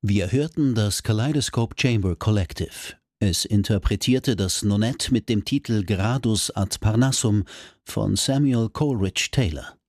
Wir hörten das Kaleidoscope Chamber Collective. Es interpretierte das Nonett mit dem Titel Gradus ad Parnassum von Samuel Coleridge Taylor.